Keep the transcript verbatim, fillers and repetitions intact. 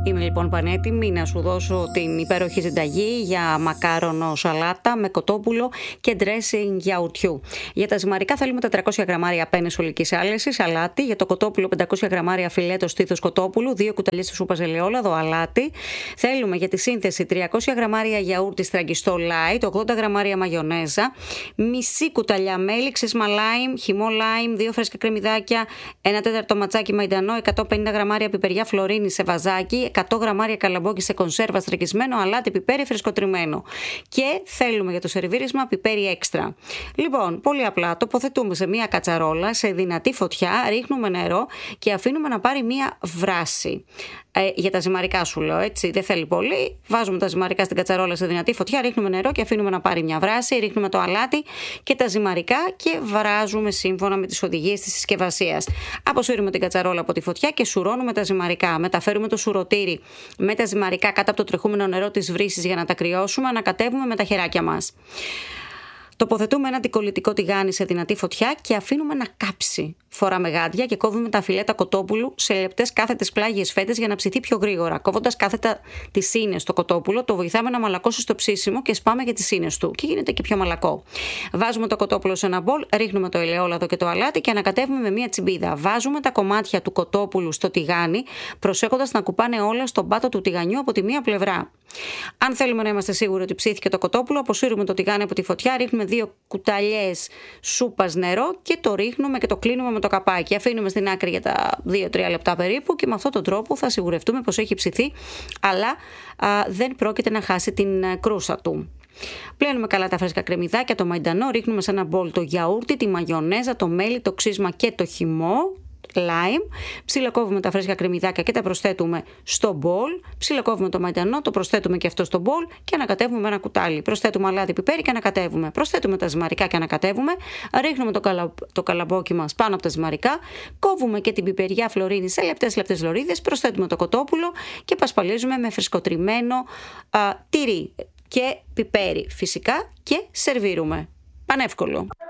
Είμαι λοιπόν πανέτοιμη να σου δώσω την υπέροχη συνταγή για μακάρονο σαλάτα με κοτόπουλο και dressing γιαουρτιού. Για τα ζυμαρικά θέλουμε τετρακόσια γραμμάρια πένες ολικής άλεσης, αλάτι. Για το κοτόπουλο πεντακόσια γραμμάρια φιλέτο στήθος κοτόπουλου, δύο κουταλιές σούπας ελαιόλαδο, αλάτι. Θέλουμε για τη σύνθεση τριακόσια γραμμάρια γιαούρτι στραγγιστό light, ογδόντα γραμμάρια μαγιονέζα, μισή κουταλιά μέλι, ξέσμα λάιμ, χυμό λάιμ, δύο φρέσκα κρεμμυδάκια, ένα τέταρτο ματσάκι μαϊντανό, εκατόν πενήντα γραμμάρια πιπεριά φλωρίνη σε βαζάκι, εκατό γραμμάρια καλαμπόκι σε κονσέρβα στραγγισμένο, αλάτι, πιπέρι φρεσκοτριμμένο. Και θέλουμε για το σερβίρισμα πιπέρι έξτρα. Λοιπόν, πολύ απλά τοποθετούμε σε μία κατσαρόλα σε δυνατή φωτιά, ρίχνουμε νερό και αφήνουμε να πάρει μία βράση. Ε, για τα ζυμαρικά σου λέω, έτσι, δεν θέλει πολύ. Βάζουμε τα ζυμαρικά στην κατσαρόλα σε δυνατή φωτιά, ρίχνουμε νερό και αφήνουμε να πάρει μια βράση. Ρίχνουμε το αλάτι και τα ζυμαρικά και βράζουμε σύμφωνα με τις οδηγίες της συσκευασίας. Αποσύρουμε την κατσαρόλα από τη φωτιά και σουρώνουμε τα ζυμαρικά. Μεταφέρουμε το σουρωτήρι με τα ζυμαρικά κάτω από το τρεχούμενο νερό της βρύσης για να τα κρυώσουμε. Ανακατεύουμε με τα χεράκια μας. Τοποθετούμε ένα αντικολλητικό τηγάνι σε δυνατή φωτιά και αφήνουμε να κάψει. Φοράμε γάντια και κόβουμε τα φιλέτα κοτόπουλου σε λεπτές κάθετες πλάγιες φέτες για να ψηθεί πιο γρήγορα. Κόβοντας κάθετα τις σύνες στο κοτόπουλο, το βοηθάμε να μαλακώσει στο ψήσιμο και σπάμε για τις σύνες του και γίνεται και πιο μαλακό. Βάζουμε το κοτόπουλο σε ένα μπολ, ρίχνουμε το ελαιόλαδο και το αλάτι και ανακατεύουμε με μία τσιμπίδα. Βάζουμε τα κομμάτια του κοτόπουλου στο τηγάνι, προσέχοντας να κουπάνε όλα στον πάτο του τηγανιού από τη μία πλευρά. Αν θέλουμε να είμαστε σίγουροι ότι ψήθηκε το κοτόπουλο, αποσύρουμε το τηγάνι από τη φωτιά, ρίχνουμε δύο κουταλιές σούπας νερό και το ρίχνουμε και το κλείνουμε με το καπάκι. Αφήνουμε στην άκρη για τα δύο τρία λεπτά περίπου και με αυτόν τον τρόπο θα σιγουρευτούμε πως έχει ψηθεί, αλλά α, δεν πρόκειται να χάσει την α, κρούσα του. Πλένουμε καλά τα φρέσκα κρεμμυδάκια, το μαϊντανό, ρίχνουμε σε ένα μπολ το γιαούρτι, τη μαγιονέζα, το μέλι, το ξύσμα και το χυμό. Λάιμ, ψιλοκόβουμε τα φρέσκα κρεμμυδάκια και τα προσθέτουμε στο μπολ. Ψιλοκόβουμε το μαϊντανό, το προσθέτουμε και αυτό στο μπολ και ανακατεύουμε με ένα κουτάλι. Προσθέτουμε αλάτι, πιπέρι και ανακατεύουμε. Προσθέτουμε τα ζυμαρικά και ανακατεύουμε. Ρίχνουμε το, καλα... το καλαμπόκι μας πάνω από τα ζυμαρικά. Κόβουμε και την πιπεριά φλωρίνη σε λεπτές λεπτές λωρίδες. Προσθέτουμε το κοτόπουλο και πασπαλίζουμε με φρεσκοτριμμένο α, τυρί και πιπέρι φυσικά και σερβίρουμε. Πανεύκολο.